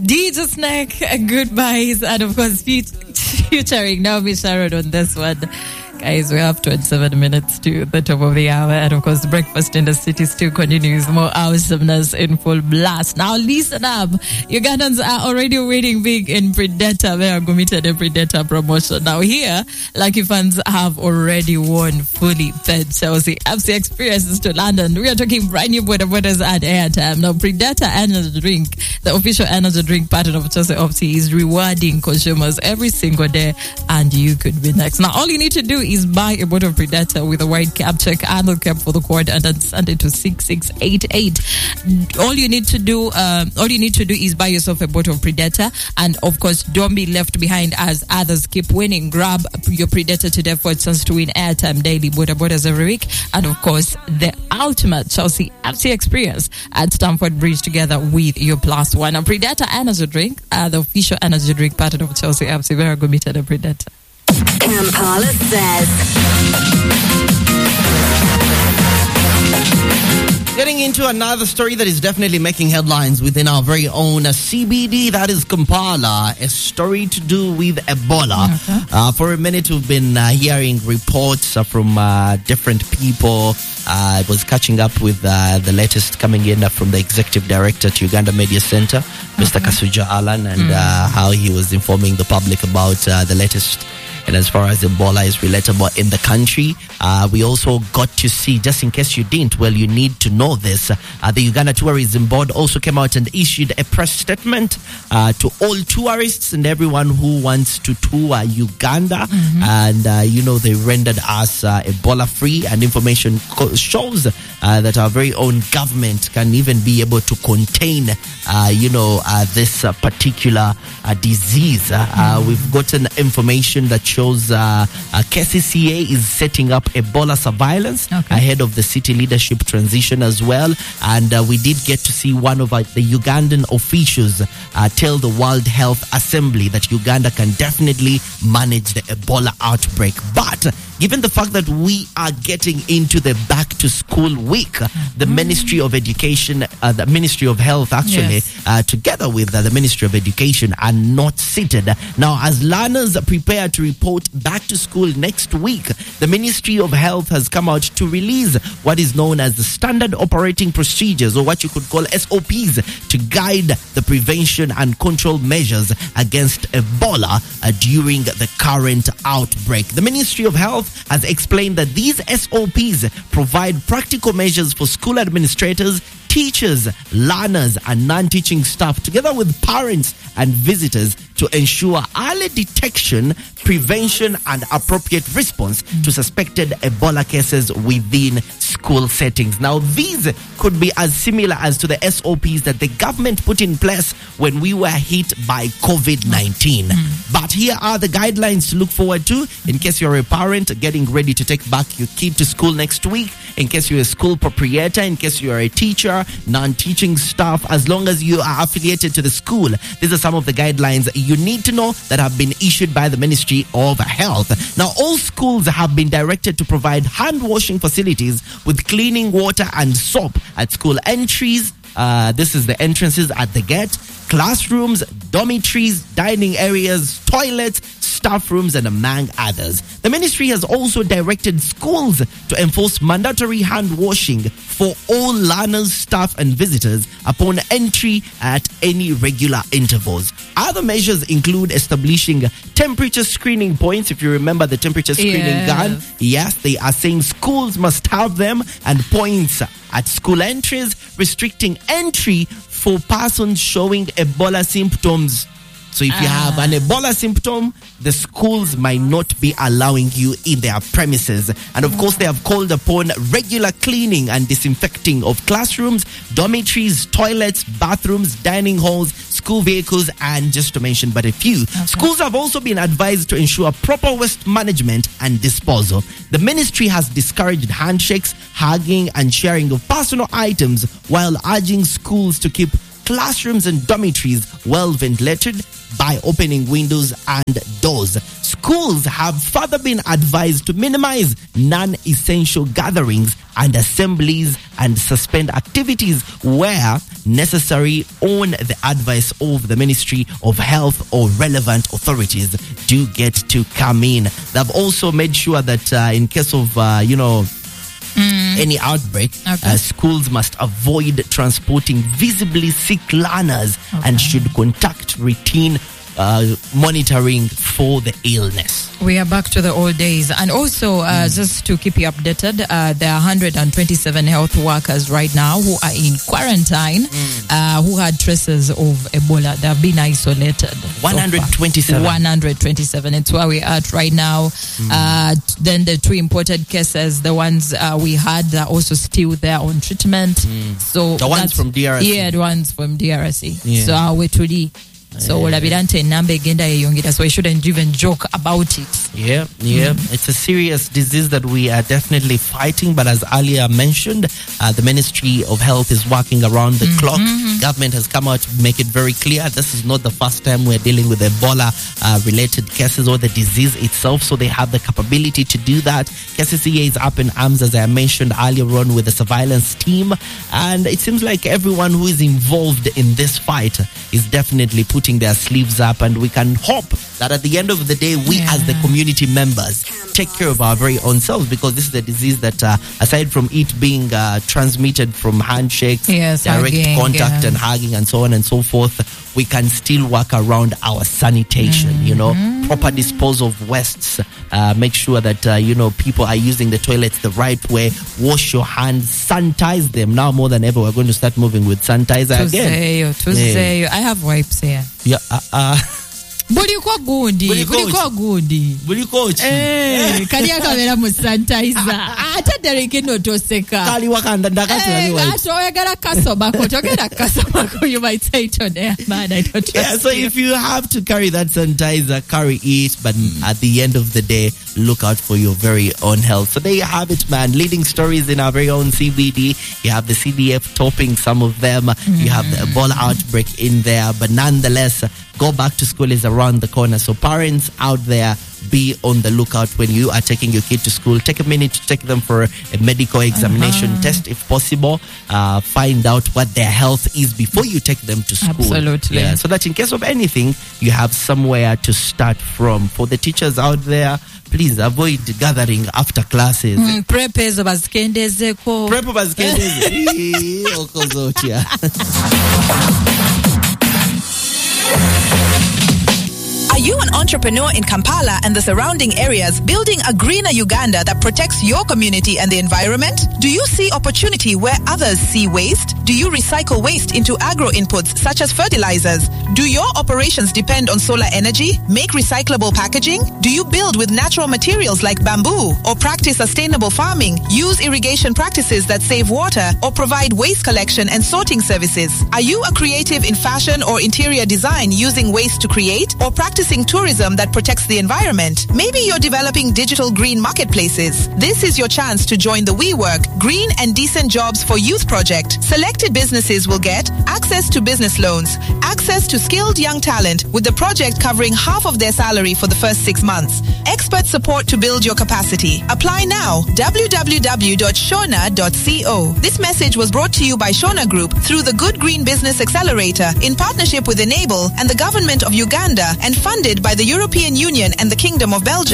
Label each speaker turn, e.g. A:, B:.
A: DJ Snack, Goodbyes, and of course, featuring Naomi Sharon on this one. Guys, we have 27 minutes to the top of the hour. And of course, Breakfast in the City still continues. More awesomeness in full blast. Now, listen up. Ugandans are already waiting big in Predator. They are committed a Predator promotion. Now, here, lucky fans have already won fully fed Chelsea FC experiences to London. We are talking brand new Bodas at airtime. Now, Predator Energy Drink, the official energy drink partner of Chelsea FC, is rewarding consumers every single day. And you could be next. Now, all you need to do is buy a bottle of Predator with a white cap, check annual cap for the code, and then send it to 6688. All you need to do is buy yourself a bottle of Predator, and of course, don't be left behind as others keep winning. Grab your Predator today for a chance to win airtime daily, Bodas every week, and of course, the ultimate Chelsea FC experience at Stamford Bridge together with your plus one. A Predator energy drink, the official energy drink partner of Chelsea FC. Very committed to Predator.
B: Kampala says.
C: Getting into another story that is definitely making headlines within our very own CBD, that is Kampala, a story to do with Ebola. Okay. For a minute, we've been hearing reports from different people. I was catching up with the latest coming in from the executive director to Uganda Media Center, Mr. Kasuja Alan, and how he was informing the public about the latest. And as far as Ebola is relatable in the country, we also got to see, just in case you didn't, well, you need to know this. The Uganda Tourism Board also came out and issued a press statement to all tourists and everyone who wants to tour Uganda. And, they rendered us Ebola free, and information shows that our very own government can even be able to contain, this particular disease. We've gotten information that shows KCCA is setting up Ebola surveillance ahead of the city leadership transition as well. And we did get to see one of the Ugandan officials tell the World Health Assembly that Uganda can definitely manage the Ebola outbreak. But given the fact that we are getting into the back to school week, the Ministry of Education, the Ministry of Health actually, together with the Ministry of Education, are not seated. Now, as learners prepare to report back to school next week, the Ministry of Health has come out to release what is known as the Standard Operating Procedures, or what you could call SOPs, to guide the prevention and control measures against Ebola during the current outbreak. The Ministry of Health has explained that these SOPs provide practical measures for school administrators, teachers, learners, and non-teaching staff, together with parents and visitors, to ensure early detection, prevention, and appropriate response to suspected Ebola cases within school settings. Now, these could be as similar as to the SOPs that the government put in place when we were hit by COVID-19. But here are the guidelines to look forward to in case you're a parent getting ready to take back your kid to school next week, in case you're a school proprietor, in case you're a teacher, non-teaching staff, as long as you are affiliated to the school. These are some of the guidelines you need to know that have been issued by the Ministry of Health. Now, all schools have been directed to provide hand washing facilities with cleaning water and soap at school entries. This is the entrances at the gate, classrooms, dormitories, dining areas, toilets, staff rooms, and among others. The ministry has also directed schools to enforce mandatory hand washing for all learners, staff, and visitors upon entry at any regular intervals. Other measures include establishing temperature screening points. If you remember the temperature screening gun, yes, they are saying schools must have them, and points at school entries, restricting entry for persons showing Ebola symptoms. So if you have an Ebola symptom, the schools might not be allowing you in their premises. And of course, they have called upon regular cleaning and disinfecting of classrooms, dormitories, toilets, bathrooms, dining halls, school vehicles, and just to mention but a few. Schools have also been advised to ensure proper waste management and disposal. The ministry has discouraged handshakes, hugging, and sharing of personal items, while urging schools to keep classrooms and dormitories well ventilated by opening windows and doors. Schools have further been advised to minimize non-essential gatherings and assemblies and suspend activities where necessary on the advice of the Ministry of Health or relevant authorities do get to come in. They've also made sure that in case of, any outbreak, schools must avoid transporting visibly sick learners and should conduct routine monitoring for the illness.
A: We are back to the old days. And also, just to keep you updated, there are 127 health workers right now who are in quarantine who had traces of Ebola. They have been isolated.
C: 127?
A: 127. It's where we're at right now. Then the 2 imported cases, the ones we had, are also still there on treatment. So
C: the ones from DRC?
A: Yeah, the ones from DRC.
C: Yeah.
A: So our way to the... So we shouldn't even joke about it.
C: Yeah. It's a serious disease that we are definitely fighting. But as earlier mentioned, the Ministry of Health is working around the clock. Government has come out to make it very clear. This is not the first time we're dealing with Ebola-related cases or the disease itself. So they have the capability to do that. KCCA is up in arms, as I mentioned earlier on, with the surveillance team. And it seems like everyone who is involved in this fight is definitely putting their sleeves up, and we can hope that at the end of the day, we as the community members take care of our very own selves, because this is a disease that, aside from it being transmitted from handshakes, direct
A: hugging,
C: contact and hugging and so on and so forth, we can still work around our sanitation, proper disposal of wastes, make sure that, people are using the toilets the right way, wash your hands, sanitize them. Now more than ever, we're going to start moving with sanitizer again.
A: Tuesday. I have wipes here.
C: Yeah,
A: Buliko gundi. Kali kamera mu sanitizer. Ata dereke no toseka.
C: Kali wakanda ndakati wali.
A: Gato oyagala kasoma ko togenda kasoma ko, you might say it on air, man. I don't
C: so if you have to carry that sanitizer, carry it, but at the end of the day, look out for your very own health. So there you have it, man. Leading stories in our very own CBD. You have the CDF topping some of them. You have the Ebola outbreak in there, but nonetheless, go back to school is around the corner. So parents out there, be on the lookout when you are taking your kid to school. Take a minute to take them for a medical examination test if possible. Find out what their health is before you take them to school.
A: Absolutely.
C: Yeah, so that in case of anything, you have somewhere to start from. For the teachers out there, please avoid gathering after classes.
A: Prepezo bazikendezeko.
C: Prepo bazikendeze. Okozotia.
D: Are you an entrepreneur in Kampala and the surrounding areas building a greener Uganda that protects your community and the environment? Do you see opportunity where others see waste? Do you recycle waste into agro inputs such as fertilizers? Do your operations depend on solar energy? Make recyclable packaging? Do you build with natural materials like bamboo or practice sustainable farming? Use irrigation practices that save water or provide waste collection and sorting services? Are you a creative in fashion or interior design using waste to create, or practicing tourism that protects the environment? Maybe you're developing digital green marketplaces. This is your chance to join the WeWork Green and Decent Jobs for Youth project. Selected businesses will get access to business loans, access to skilled young talent, with the project covering half of their salary for the first 6 months. Expert support to build your capacity. Apply now. www.shona.co. This message was brought to you by Shona Group through the Good Green Business Accelerator in partnership with Enable and the Government of Uganda, and funded by the European Union and the Kingdom of Belgium.